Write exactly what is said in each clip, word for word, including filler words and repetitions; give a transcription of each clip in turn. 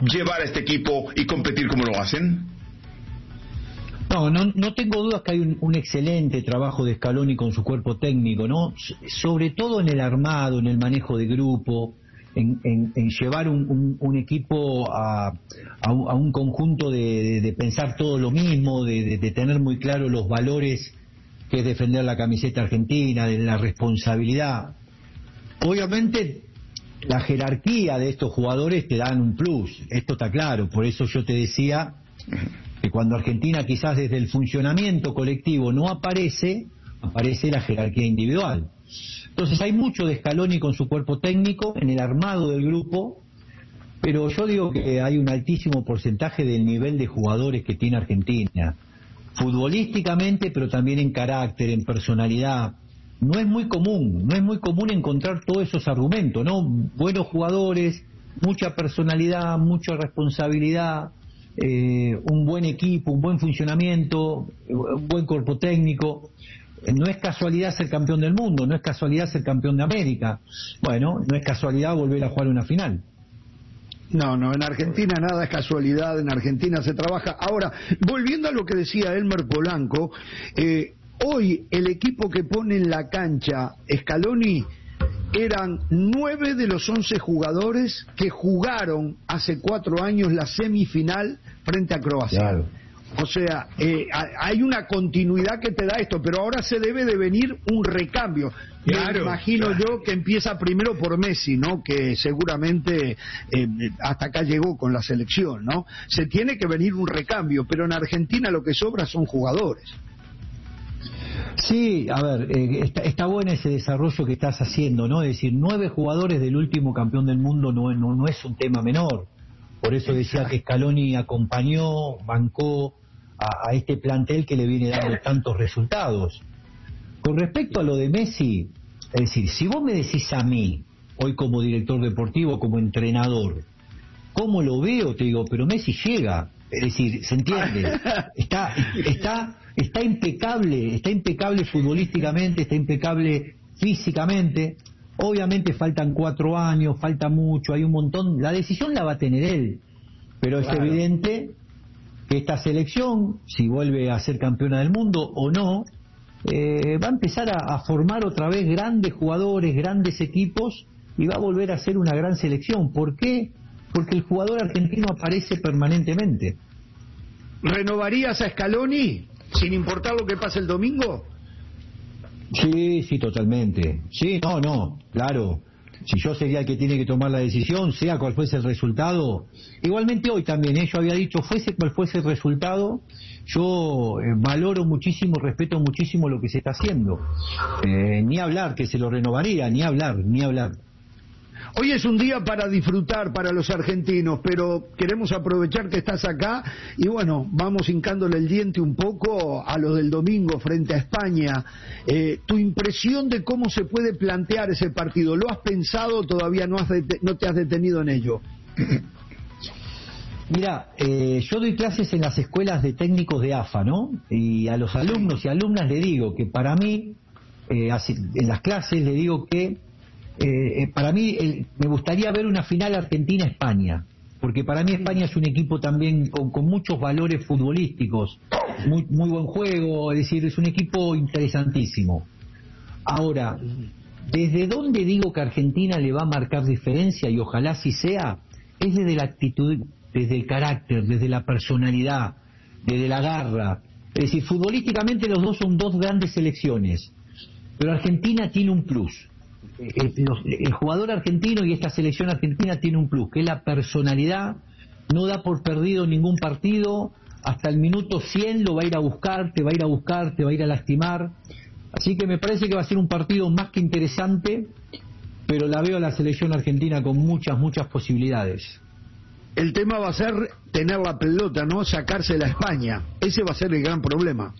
llevar a este equipo y competir como lo hacen? No, no, no tengo dudas que hay un, un excelente trabajo de Scaloni con su cuerpo técnico, ¿no? Sobre todo en el armado, en el manejo de grupo, en, en, en llevar un, un, un equipo a, a, un, a un conjunto de, de, de pensar todo lo mismo, de, de, de tener muy claro los valores que es defender la camiseta argentina, de la responsabilidad. Obviamente la jerarquía de estos jugadores te dan un plus, esto está claro, por eso yo te decía que cuando Argentina quizás desde el funcionamiento colectivo no aparece, aparece la jerarquía individual. Entonces hay mucho de Scaloni con su cuerpo técnico en el armado del grupo, pero yo digo que hay un altísimo porcentaje del nivel de jugadores que tiene Argentina, futbolísticamente, pero también en carácter, en personalidad. No es muy común, no es muy común encontrar todos esos argumentos, ¿no? Buenos jugadores, mucha personalidad, mucha responsabilidad, eh, un buen equipo, un buen funcionamiento, un buen cuerpo técnico. No es casualidad ser campeón del mundo, no es casualidad ser campeón de América. Bueno, no es casualidad volver a jugar una final. No, no, en Argentina nada es casualidad, en Argentina se trabaja. Ahora, volviendo a lo que decía Elmer Polanco, eh, hoy el equipo que pone en la cancha Scaloni eran nueve de los once jugadores que jugaron hace cuatro años la semifinal frente a Croacia. Claro. O sea, eh, hay una continuidad que te da esto, pero ahora se debe de venir un recambio. Claro, Me imagino claro. yo que empieza primero por Messi, ¿no? Que seguramente eh, hasta acá llegó con la selección, ¿no? Se tiene que venir un recambio, pero en Argentina lo que sobra son jugadores. Sí, a ver, eh, está, está bueno ese desarrollo que estás haciendo, ¿no? Es decir, nueve jugadores del último campeón del mundo no, no, no es un tema menor. Por eso decía que Scaloni acompañó, bancó a, a este plantel que le viene dando tantos resultados. Con respecto a lo de Messi, es decir, si vos me decís a mí, hoy como director deportivo, como entrenador, ¿cómo lo veo? Te digo, pero Messi llega. Es decir, ¿se entiende? Está, está, está impecable, está impecable futbolísticamente, está impecable físicamente. Obviamente faltan cuatro años, falta mucho, hay un montón. La decisión la va a tener él, pero es claro. evidente que esta selección, si vuelve a ser campeona del mundo o no, eh, va a empezar a, a formar otra vez grandes jugadores, grandes equipos, y va a volver a ser una gran selección. ¿Por qué? Porque el jugador argentino aparece permanentemente. ¿Renovarías a Scaloni sin importar lo que pase el domingo? Sí, sí, totalmente. Sí, no, no, claro. Si yo sería el que tiene que tomar la decisión, sea cual fuese el resultado. Igualmente hoy también, ¿eh? Yo había dicho, fuese cual fuese el resultado, yo eh, valoro muchísimo, respeto muchísimo lo que se está haciendo. Eh, ni hablar que se lo renovaría, ni hablar, ni hablar. Hoy es un día para disfrutar para los argentinos, pero queremos aprovechar que estás acá y bueno, vamos hincándole el diente un poco a lo del domingo frente a España. Eh, tu impresión de cómo se puede plantear ese partido, ¿lo has pensado o todavía no, has det- no te has detenido en ello? Mira, eh, yo doy clases en las escuelas de técnicos de A F A, ¿no? Y a los alumnos y alumnas le digo que para mí, eh, así, en las clases le digo que Eh, para mí el, me gustaría ver una final Argentina-España, porque para mí España es un equipo también con, con muchos valores futbolísticos, muy, muy buen juego, es decir, es un equipo interesantísimo. Ahora, ¿desde dónde digo que Argentina le va a marcar diferencia? Y ojalá así sea, es desde la actitud, desde el carácter, desde la personalidad, desde la garra. Es decir, futbolísticamente los dos son dos grandes selecciones, pero Argentina tiene un plus. El, el jugador argentino y esta selección argentina tiene un plus, que es la personalidad. No da por perdido ningún partido, hasta el minuto cien lo va a ir a buscar, te va a ir a buscar, te va a ir a lastimar. Así que me parece que va a ser un partido más que interesante, pero la veo a la selección argentina con muchas, muchas posibilidades. El tema va a ser tener la pelota, ¿no? Sacársela a España. Ese va a ser el gran problema.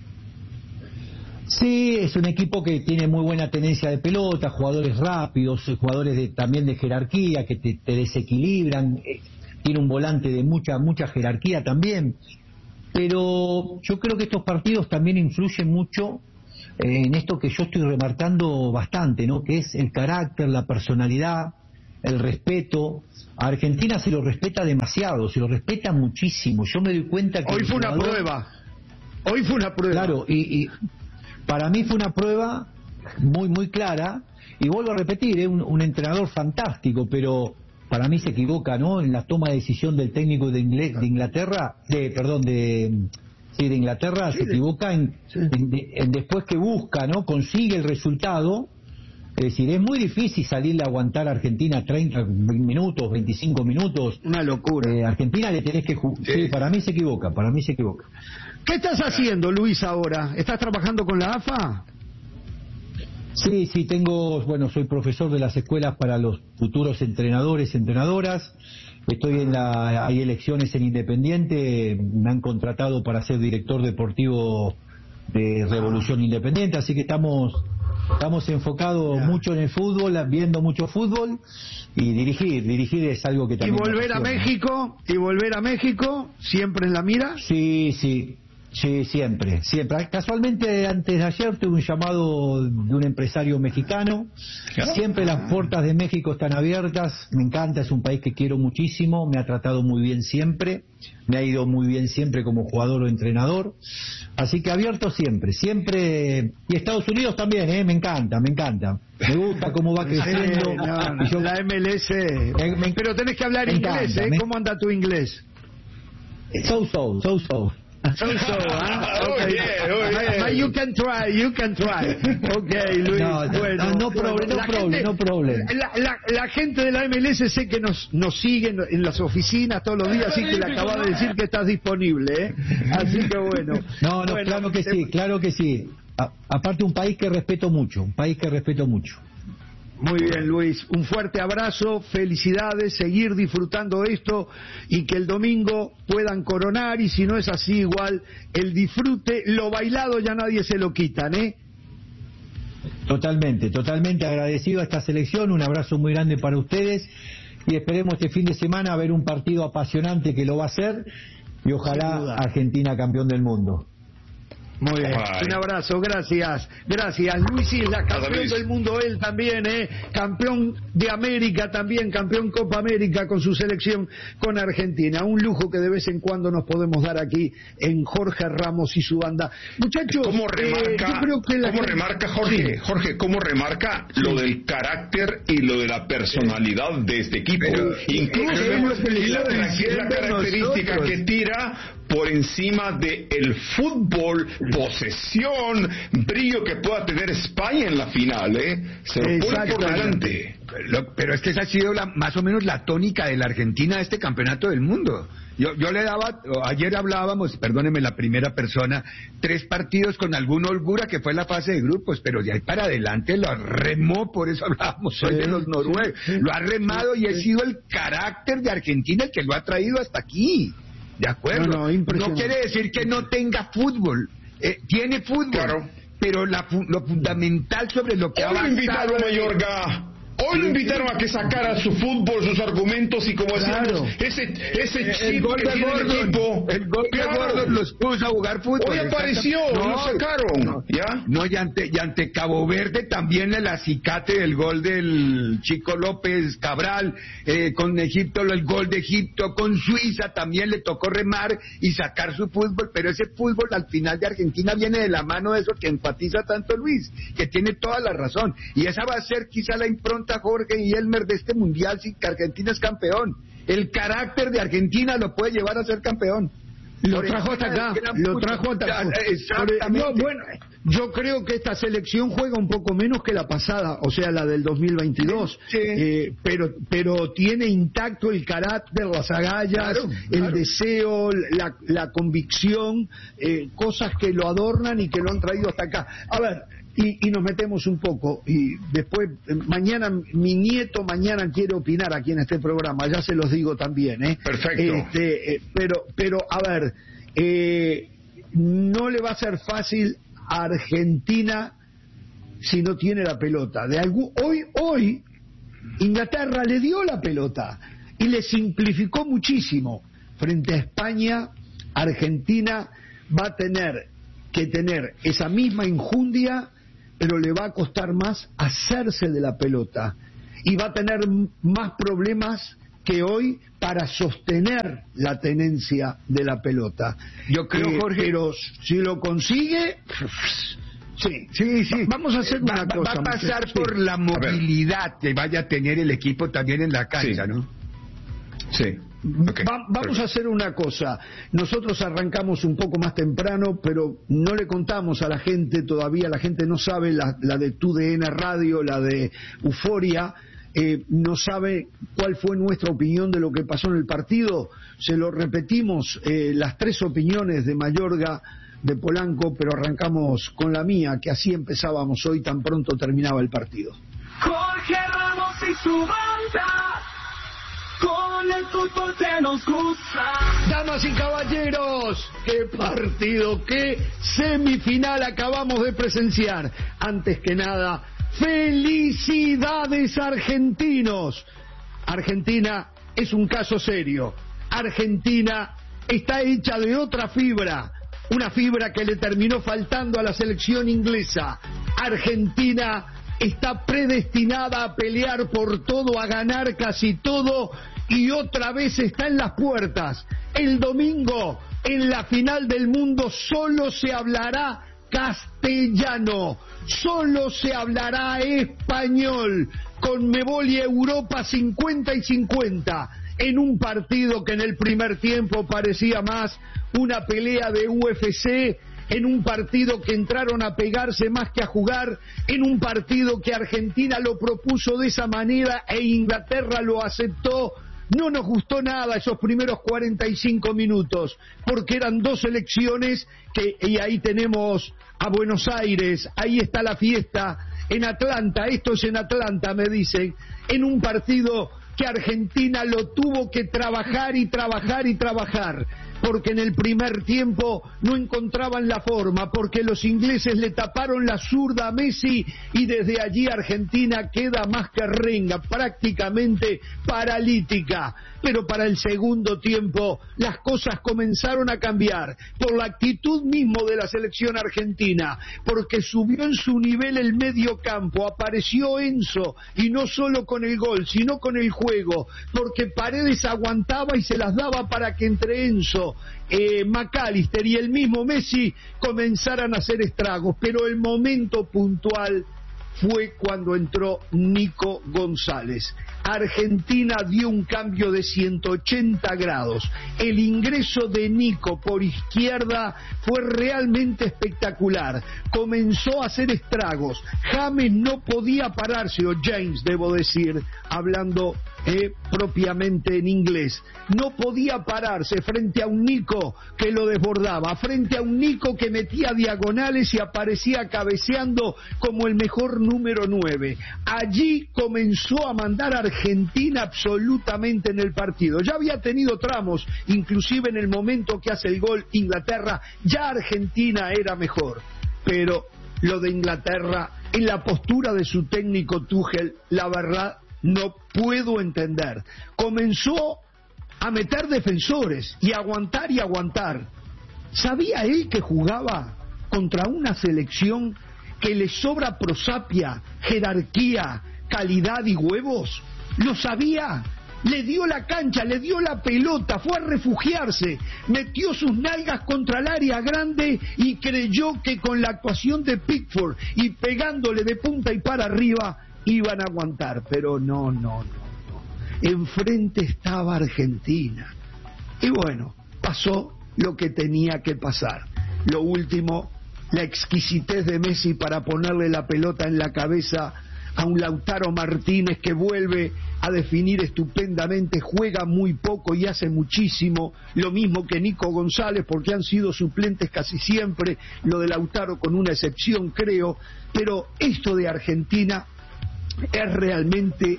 Sí, es un equipo que tiene muy buena tenencia de pelota, jugadores rápidos, jugadores de, también de jerarquía que te, te desequilibran, eh, tiene un volante de mucha mucha jerarquía también, pero yo creo que estos partidos también influyen mucho eh, en esto que yo estoy remarcando bastante, ¿no? Que es el carácter, la personalidad, el respeto. A Argentina se lo respeta demasiado, se lo respeta muchísimo. Yo me doy cuenta que... Hoy fue una jugador... prueba. Hoy fue una prueba. Claro, y, y para mí fue una prueba muy, muy clara. Y vuelvo a repetir, es ¿eh? un, un entrenador fantástico, pero para mí se equivoca, ¿no? En la toma de decisión del técnico de, Ingle- de Inglaterra, de perdón, de... Sí, de Inglaterra, sí, se equivoca en, sí. en, en después que busca, ¿no? Consigue el resultado. Es decir, es muy difícil salirle a aguantar a Argentina treinta minutos, veinticinco minutos. Una locura. Eh, Argentina le tenés que jugar. Sí. sí, para mí se equivoca, para mí se equivoca. ¿Qué estás haciendo, Luis, ahora? ¿Estás trabajando con la A F A? Sí, sí, tengo, bueno, soy profesor de las escuelas para los futuros entrenadores, entrenadoras. Estoy en la, hay elecciones en Independiente, me han contratado para ser director deportivo de Revolución Independiente, así que estamos estamos enfocados yeah. mucho en el fútbol, viendo mucho fútbol y dirigir, dirigir es algo que también... ¿Y volver a México? ¿Y volver a México? ¿Siempre en la mira? Sí, sí. Sí, siempre, siempre. Casualmente antes de ayer tuve un llamado de un empresario mexicano. Siempre las puertas de México están abiertas. Me encanta, es un país que quiero muchísimo. Me ha tratado muy bien siempre. Me ha ido muy bien siempre como jugador o entrenador. Así que abierto siempre, siempre. Y Estados Unidos también, ¿eh? Me encanta, me encanta. Me gusta cómo va creciendo. Sí, no, no, y yo... La M L S. Me, me... Pero tenés que hablar inglés, encanta, ¿eh? Me... ¿Cómo anda tu inglés? So, so, so, so. So, so, huh? Okay. Oh, yeah, oh, yeah. But you can try, you can try. Okay, Luis. No, no, bueno, no, no problem, no problem, no problem. La, la, la gente de la M L S sé que nos, nos sigue en las oficinas todos los días, así que le acabas de decir que estás disponible, ¿eh? Así que bueno. No, no, bueno, claro que sí, claro que sí. A, aparte un país que respeto mucho, un país que respeto mucho. Muy bien, Luis, un fuerte abrazo, felicidades, seguir disfrutando esto y que el domingo puedan coronar, y si no es así igual, el disfrute, lo bailado ya nadie se lo quitan, ¿eh? Totalmente, totalmente agradecido a esta selección, un abrazo muy grande para ustedes y esperemos este fin de semana ver un partido apasionante que lo va a hacer y ojalá Argentina campeón del mundo. Muy bien, Bye. Un abrazo, gracias, gracias. Luis Isla, campeón del mundo él también, ¿eh? Campeón de América también, campeón Copa América con su selección con Argentina. Un lujo que de vez en cuando nos podemos dar aquí en Jorge Ramos y su banda. Muchachos, ¿cómo remarca, eh, yo creo que la ¿cómo gente... remarca Jorge? Sí. Jorge, ¿cómo remarca sí. lo del carácter y lo de la personalidad sí. de este equipo? Pero, Incluso y la, la característica nosotros. que tira por encima del de fútbol, posesión, brillo que pueda tener España en la final, ¿eh? Se lo pone por delante. Pero, pero es que esa ha sido la, más o menos la tónica de la Argentina de este campeonato del mundo. Yo, yo le daba, ayer hablábamos, perdóneme la primera persona, tres partidos con alguna holgura que fue la fase de grupos, pero de ahí para adelante lo remó, por eso hablábamos sí, hoy de los noruegos, sí, sí, lo ha remado sí, y ha sido el carácter de Argentina el que lo ha traído hasta aquí. De acuerdo, no, no, no quiere decir que no tenga fútbol, eh, tiene fútbol, claro. pero la, lo fundamental sobre lo que Hoy ha avanzado... invitaron a Mayorga. Hoy lo invitaron a que sacara su fútbol, sus argumentos y como decíamos, claro. ese, ese chip el gol que de tiene Gordon, el equipo. El gol claro. de Gordon los puso a jugar fútbol. Hoy apareció, no, lo sacaron. No, ¿ya? No, y ante, y ante Cabo Verde también el acicate del gol del Chico López Cabral, eh, con Egipto el gol de Egipto, con Suiza también le tocó remar y sacar su fútbol, pero ese fútbol al final de Argentina viene de la mano de eso que enfatiza tanto Luis, que tiene toda la razón. Y esa va a ser quizá la impronta, Jorge y Elmer, de este mundial si Argentina es campeón. El carácter de Argentina lo puede llevar a ser campeón. Lo Por trajo hasta acá, lo trajo hasta acá. Exactamente. No, bueno, yo creo que esta selección juega un poco menos que la pasada, o sea, la del dos mil veintidós, sí. eh, pero pero tiene intacto el carácter, las agallas, claro, el claro. deseo, la, la convicción, eh, cosas que lo adornan y que lo han traído hasta acá. A ver, Y, y nos metemos un poco y después mañana mi nieto mañana quiere opinar aquí en este programa, ya se los digo también, ¿eh? Perfecto. Este, eh, pero pero a ver, eh, no le va a ser fácil a Argentina si no tiene la pelota. De algún, hoy hoy Inglaterra le dio la pelota y le simplificó muchísimo. Frente a España, Argentina va a tener que tener esa misma injundia, pero le va a costar más hacerse de la pelota. y va a tener más problemas que hoy para sostener la tenencia de la pelota. Yo creo, eh, Jorge, pero si lo consigue, sí, sí, sí. Vamos a hacer va, una va, cosa. Va a pasar sí. por la movilidad que vaya a tener el equipo también en la cancha, sí. ¿no? Sí. Okay. Va, vamos a hacer una cosa. Nosotros arrancamos un poco más temprano, pero no le contamos a la gente todavía. La gente no sabe la, la de T U D N Radio, la de Euforia. Eh, no sabe cuál fue nuestra opinión de lo que pasó en el partido. Se lo repetimos, eh, las tres opiniones de Mayorga, de Polanco, pero arrancamos con la mía, que así empezábamos hoy tan pronto terminaba el partido. Jorge Ramos y su banda, con el fútbol que nos gusta. Damas y caballeros, qué partido, qué semifinal acabamos de presenciar. Antes que nada, felicidades argentinos. Argentina es un caso serio. Argentina está hecha de otra fibra, una fibra que le terminó faltando a la selección inglesa. Argentina está predestinada a pelear por todo, a ganar casi todo, y otra vez está en las puertas. El domingo, en la final del mundo, solo se hablará castellano, solo se hablará español. Conmebol y Europa cincuenta y cincuenta, en un partido que en el primer tiempo parecía más una pelea de U F C, en un partido que entraron a pegarse más que a jugar, en un partido que Argentina lo propuso de esa manera e Inglaterra lo aceptó. No nos gustó nada esos primeros cuarenta y cinco minutos, porque eran dos selecciones que, y ahí tenemos a Buenos Aires, ahí está la fiesta, en Atlanta, esto es en Atlanta, me dicen, en un partido que Argentina lo tuvo que trabajar y trabajar y trabajar, porque en el primer tiempo no encontraban la forma, porque los ingleses le taparon la zurda a Messi y desde allí Argentina queda más que renga, prácticamente paralítica. Pero para el segundo tiempo las cosas comenzaron a cambiar por la actitud mismo de la selección argentina, porque subió en su nivel el medio campo, apareció Enzo, y no solo con el gol, sino con el juego, porque Paredes aguantaba y se las daba para que entre Enzo, eh, McAllister y el mismo Messi comenzaran a hacer estragos. Pero el momento puntual fue cuando entró Nico González. Argentina dio un cambio de ciento ochenta grados. El ingreso de Nico por izquierda fue realmente espectacular. Comenzó a hacer estragos. James no podía pararse, o James debo decir, hablando eh, propiamente en inglés. No podía pararse frente a un Nico que lo desbordaba, frente a un Nico que metía diagonales y aparecía cabeceando como el mejor número nueve. Allí comenzó a mandar a Argentina absolutamente en el partido. Ya había tenido tramos, inclusive en el momento que hace el gol Inglaterra, ya Argentina era mejor. Pero lo de Inglaterra, en la postura de su técnico Tuchel, la verdad no puedo entender. Comenzó a meter defensores y aguantar y aguantar. ¿Sabía él que jugaba contra una selección que le sobra prosapia, jerarquía, calidad y huevos? Lo sabía. Le dio la cancha, le dio la pelota, fue a refugiarse, metió sus nalgas contra el área grande y creyó que con la actuación de Pickford y pegándole de punta y para arriba iban a aguantar. Pero no, no, no, no. Enfrente estaba Argentina. Y bueno, pasó lo que tenía que pasar. Lo último, la exquisitez de Messi para ponerle la pelota en la cabeza a un Lautaro Martínez que vuelve a definir estupendamente, juega muy poco y hace muchísimo, lo mismo que Nico González, porque han sido suplentes casi siempre, lo de Lautaro con una excepción creo, pero esto de Argentina es realmente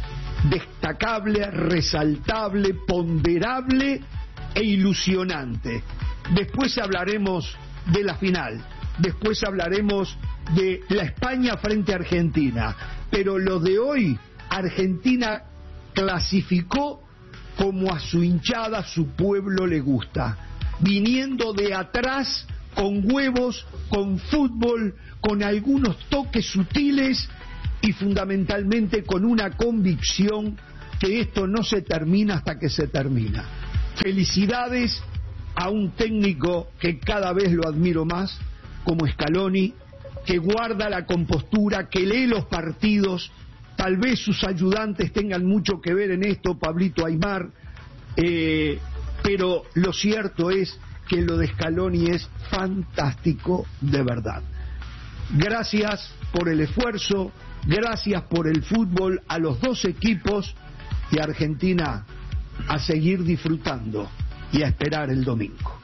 destacable, resaltable, ponderable e ilusionante. Después hablaremos de la final, después hablaremos de la España frente a Argentina, pero lo de hoy, Argentina clasificó como a su hinchada, a su pueblo le gusta, viniendo de atrás con huevos, con fútbol, con algunos toques sutiles y fundamentalmente con una convicción que esto no se termina hasta que se termina. Felicidades a un técnico que cada vez lo admiro más, como Scaloni, que guarda la compostura, que lee los partidos. Tal vez sus ayudantes tengan mucho que ver en esto, Pablito Aimar, eh, pero lo cierto es que lo de Scaloni es fantástico de verdad. Gracias por el esfuerzo, gracias por el fútbol a los dos equipos, y Argentina a seguir disfrutando y a esperar el domingo.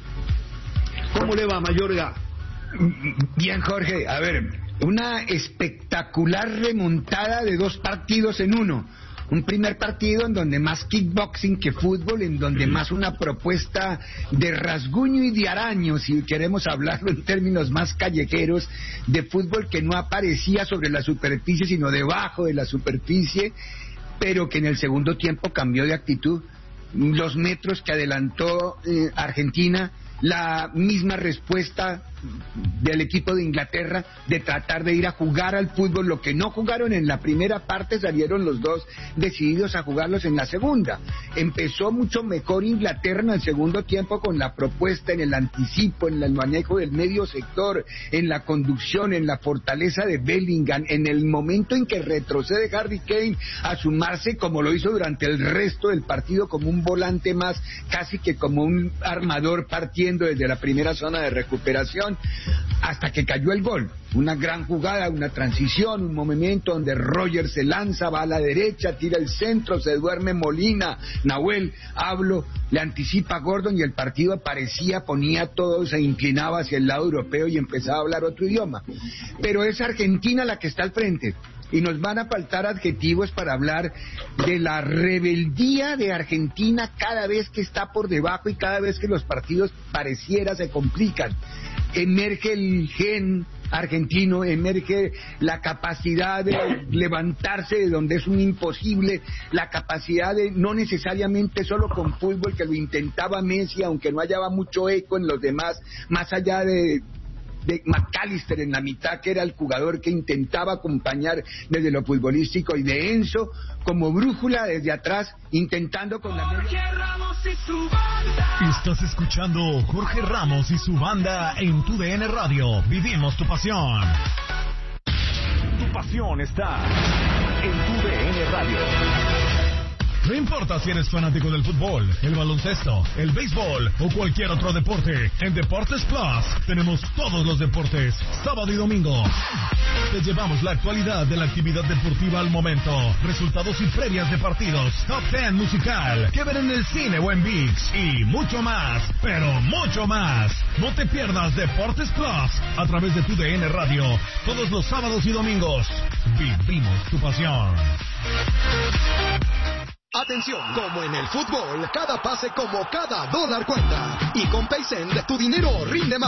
¿Cómo le va, Mayorga? Bien, Jorge. A ver, una espectacular remontada de dos partidos en uno. Un primer partido en donde más kickboxing que fútbol, en donde más una propuesta de rasguño y de araño, si queremos hablarlo en términos más callejeros, de fútbol que no aparecía sobre la superficie, sino debajo de la superficie, pero que en el segundo tiempo cambió de actitud. Los metros que adelantó eh, Argentina, la misma respuesta del equipo de Inglaterra de tratar de ir a jugar al fútbol, lo que no jugaron en la primera parte, salieron los dos decididos a jugarlos en la segunda. Empezó mucho mejor Inglaterra en el segundo tiempo con la propuesta en el anticipo, en el manejo del medio sector, en la conducción, en la fortaleza de Bellingham, en el momento en que retrocede Harry Kane a sumarse como lo hizo durante el resto del partido, como un volante más, casi que como un armador partiendo desde la primera zona de recuperación, hasta que cayó el gol. Una gran jugada, una transición, un movimiento donde Roger se lanza, va a la derecha, tira el centro, se duerme Molina, Nahuel, hablo, le anticipa a Gordon y el partido aparecía, ponía todo, se inclinaba hacia el lado europeo y empezaba a hablar otro idioma. Pero es Argentina la que está al frente. Y nos van a faltar adjetivos para hablar de la rebeldía de Argentina cada vez que está por debajo y cada vez que los partidos pareciera se complican. Emerge el gen argentino, emerge la capacidad de levantarse de donde es un imposible, la capacidad de, no necesariamente solo con fútbol, que lo intentaba Messi, aunque no hallaba mucho eco en los demás, más allá de de McAllister en la mitad, que era el jugador que intentaba acompañar desde lo futbolístico, y de Enzo como brújula desde atrás, intentando con la media... Estás escuchando Jorge Ramos y su banda en tu D N Radio. Vivimos tu pasión. Tu pasión está en tu D N Radio. No importa si eres fanático del fútbol, el baloncesto, el béisbol o cualquier otro deporte, en Deportes Plus tenemos todos los deportes, sábado y domingo. Te llevamos la actualidad de la actividad deportiva al momento, resultados y previas de partidos, top ten musical, que ver en el cine o en ViX y mucho más, pero mucho más. No te pierdas Deportes Plus a través de tu D N Radio, todos los sábados y domingos. Vivimos tu pasión. Atención, como en el fútbol, cada pase como cada dólar cuenta. Y con Paysend, tu dinero rinde más.